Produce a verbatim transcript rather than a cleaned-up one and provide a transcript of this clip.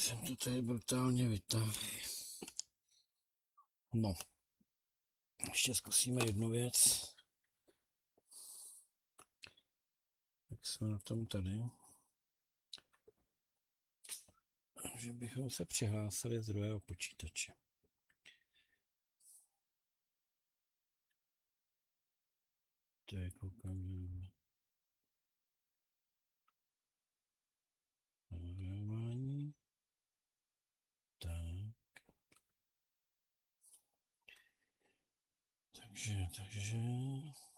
Jsem to tady brutálně vytáhl. No, ještě zkusíme jednu věc. Jak jsme na tom tady? Že bychom se přihlásili z druhého počítače. To je koukám. Nahrávání. Tak. Takže, takže...